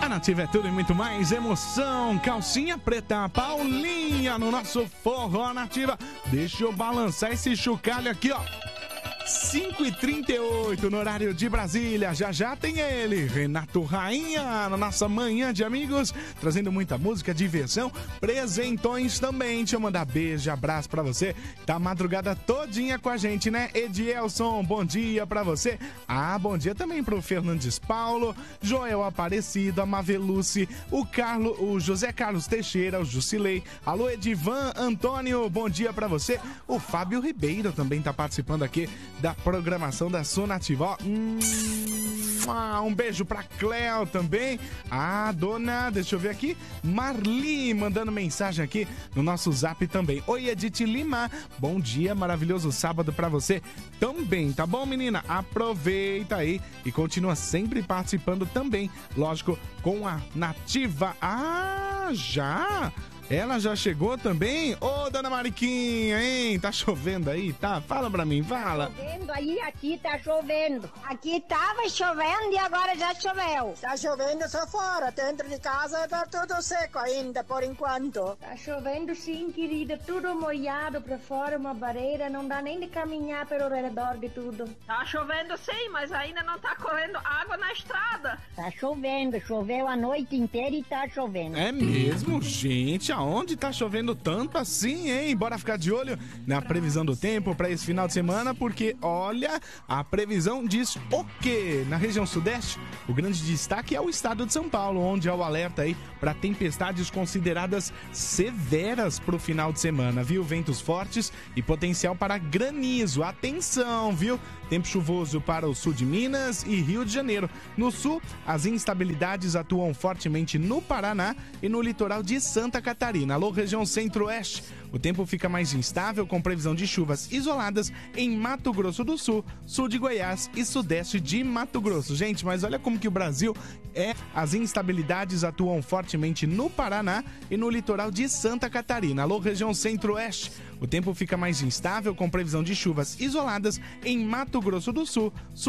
Nativa é tudo e muito mais emoção. Calcinha preta, Paulinha no nosso forró Nativa. Deixa eu balançar esse chocalho aqui, ó. 5h38 no horário de Brasília. Já já tem ele, Renato Rainha, na nossa manhã de amigos, trazendo muita música, diversão, presentões também. Deixa eu mandar beijo, abraço pra você. Tá a madrugada todinha com a gente, né? Edielson, bom dia pra você. Bom dia também pro Fernandes Paulo, Joel Aparecido, a Maveluce, o José Carlos Teixeira, o Jusilei. Alô, Edivan Antônio, bom dia pra você. O Fábio Ribeiro também tá participando aqui da programação da Sonativa. Um beijo pra Cleo também. Dona, deixa eu ver aqui, Marli mandando mensagem aqui no nosso zap também. Oi, Edith Lima, bom dia, maravilhoso sábado pra você também, tá bom, menina? Aproveita aí e continua sempre participando também, lógico, com a Nativa. Já? Ela já chegou também? Ô, dona Mariquinha, hein? Tá chovendo aí, tá? Fala pra mim, fala. Tá chovendo aí, aqui tá chovendo. Aqui tava chovendo e agora já choveu. Tá chovendo só fora, dentro de casa tá tudo seco ainda, por enquanto. Tá chovendo sim, querida, tudo molhado pra fora, uma barreira, não dá nem de caminhar pelo redor de tudo. Tá chovendo sim, mas ainda não tá correndo água na estrada. Tá chovendo, choveu a noite inteira e tá chovendo. É mesmo, gente? Aonde tá chovendo tanto assim, hein? Bora ficar de olho na previsão do tempo para esse final de semana, porque, olha, a previsão diz o quê? Na região sudeste, o grande destaque é o estado de São Paulo, onde há o alerta aí para tempestades consideradas severas pro final de semana, viu? Ventos fortes e potencial para granizo. Atenção, viu? Tempo chuvoso para o sul de Minas e Rio de Janeiro. No sul, as instabilidades atuam fortemente no Paraná e no litoral de Santa Catarina. Alô, região centro-oeste. O tempo fica mais instável, com previsão de chuvas isoladas em Mato Grosso do Sul, sul de Goiás e sudeste de Mato Grosso. Gente, mas olha como que o Brasil as instabilidades atuam fortemente no Paraná e no litoral de Santa Catarina. Alô, região centro-oeste. O tempo fica mais instável, com previsão de chuvas isoladas em Mato Grosso do Sul,